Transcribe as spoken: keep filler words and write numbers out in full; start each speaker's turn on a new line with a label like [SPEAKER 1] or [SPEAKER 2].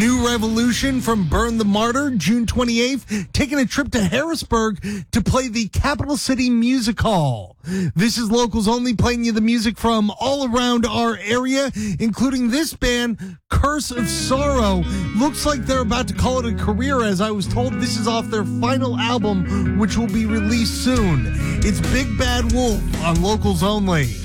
[SPEAKER 1] New Revolution from Burn the Martyr, June twenty-eighth, taking a trip to Harrisburg to play the Capital City Music Hall. This is locals only, playing you the music from all around our area, including this band, Curse of Sorrow. Looks like they're about to call it a career, as I was told this is off their final album, which will be released soon. It's Big Bad Wolf on Locals Only.